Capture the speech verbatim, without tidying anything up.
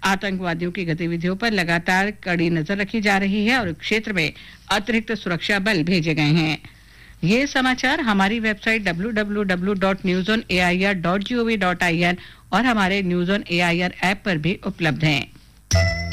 आतंकवादियों की गतिविधियों पर लगातार कड़ी नजर रखी जा रही है और क्षेत्र में अतिरिक्त सुरक्षा बल भेजे गए हैं। ये समाचार हमारी website W W W dot news on A I R dot G O V dot I N और हमारे news on A I R app पर भी उपलब्ध हैं।